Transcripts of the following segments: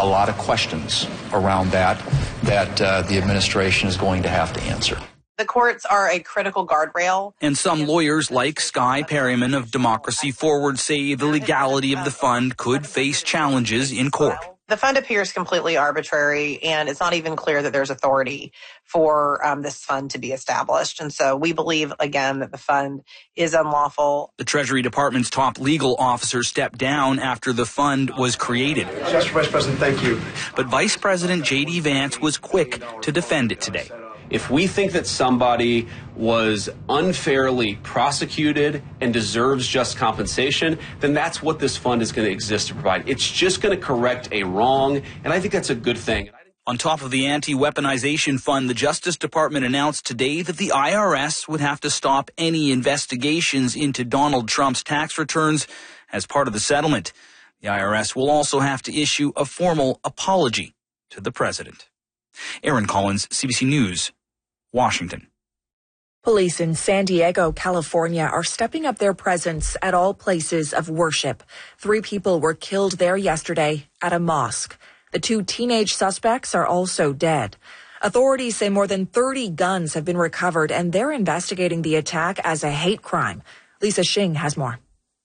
a lot of questions around that the administration is going to have to answer. The courts are a critical guardrail. And some lawyers like Skye Perryman of Democracy Forward say the legality of the fund could face challenges in court. The fund appears completely arbitrary, and it's not even clear that there's authority for this fund to be established. And so we believe, again, that the fund is unlawful. The Treasury Department's top legal officer stepped down after the fund was created. Mr. Vice President, thank you. But Vice President J.D. Vance was quick to defend it today. If we think that somebody was unfairly prosecuted and deserves just compensation, then that's what this fund is going to exist to provide. It's just going to correct a wrong, and I think that's a good thing. On top of the anti-weaponization fund, the Justice Department announced today that the IRS would have to stop any investigations into Donald Trump's tax returns as part of the settlement. The IRS will also have to issue a formal apology to the president. Aaron Collins, CBC News, Washington. Police in San Diego, California are stepping up their presence at all places of worship. 3 people were killed there yesterday at a mosque. The 2 teenage suspects are also dead. Authorities say more than 30 guns have been recovered, and they're investigating the attack as a hate crime. Lisa Shing has more.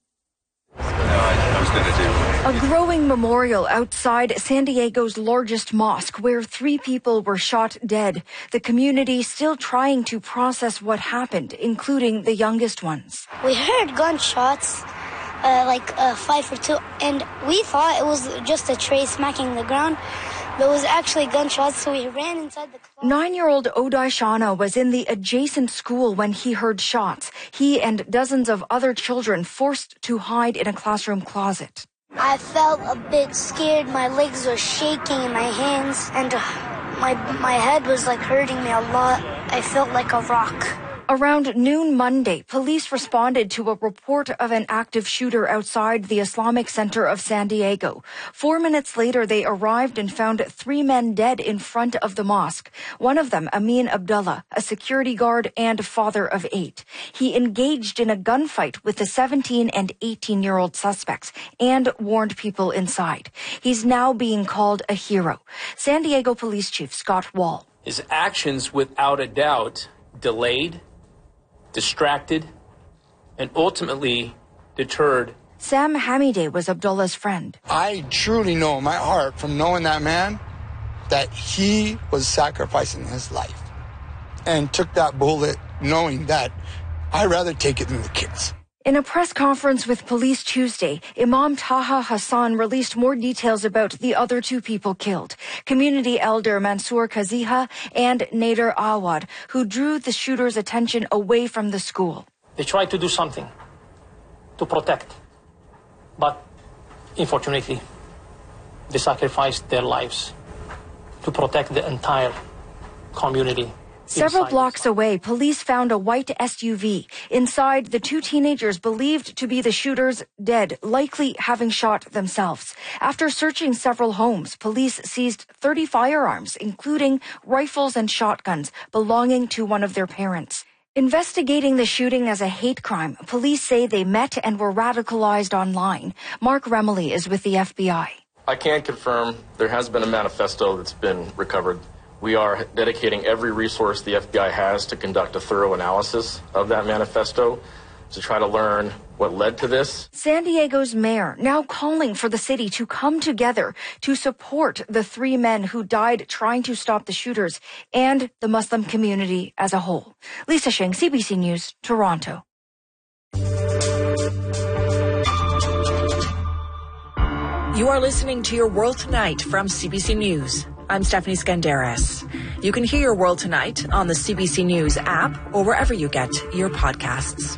A growing memorial outside San Diego's largest mosque where 3 people were shot dead. The community still trying to process what happened, including the youngest ones. We heard gunshots, 5 or 2, and we thought it was just a tray smacking the ground. There was actually gunshots, so we ran inside the closet. 9-year-old Odai Shana was in the adjacent school when he heard shots. He and dozens of other children forced to hide in a classroom closet. I felt a bit scared. My legs were shaking in my hands, and my head was hurting me a lot. I felt like a rock. Around noon Monday, police responded to a report of an active shooter outside the Islamic Center of San Diego. 4 minutes later, they arrived and found 3 men dead in front of the mosque. One of them, Amin Abdullah, a security guard and father of 8. He engaged in a gunfight with the 17 and 18-year-old suspects and warned people inside. He's now being called a hero. San Diego Police Chief Scott Wall. His actions, without a doubt, delayed, distracted, and ultimately deterred. Sam Hamideh was Abdullah's friend. I truly know in my heart from knowing that man that he was sacrificing his life and took that bullet knowing that I'd rather take it than the kids. In a press conference with police Tuesday, Imam Taha Hassan released more details about the other 2 people killed. Community elder Mansoor Kaziha and Nader Awad, who drew the shooter's attention away from the school. They tried to do something to protect, but unfortunately, they sacrificed their lives to protect the entire community. Several blocks away, police found a white SUV. Inside, the 2 teenagers believed to be the shooters dead, likely having shot themselves. After searching several homes, police seized 30 firearms, including rifles and shotguns belonging to one of their parents. Investigating the shooting as a hate crime, police say they met and were radicalized online. Mark Remley is with the FBI. I can confirm there has been a manifesto that's been recovered. We are dedicating every resource the FBI has to conduct a thorough analysis of that manifesto to try to learn what led to this. San Diego's mayor now calling for the city to come together to support the 3 men who died trying to stop the shooters and the Muslim community as a whole. Lisa Shing, CBC News, Toronto. You are listening to Your World Tonight from CBC News. I'm Stephanie Skandaris. You can hear Your World Tonight on the CBC News app or wherever you get your podcasts.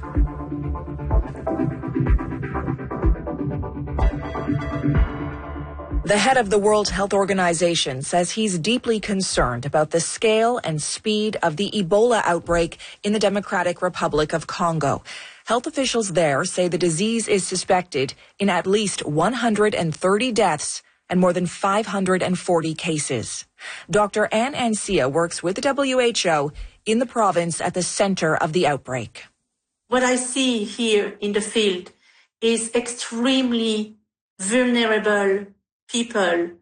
The head of the World Health Organization says he's deeply concerned about the scale and speed of the Ebola outbreak in the Democratic Republic of Congo. Health officials there say the disease is suspected in at least 130 deaths and more than 540 cases. Dr. Anne Ancia works with the WHO in the province at the center of the outbreak. What I see here in the field is extremely vulnerable people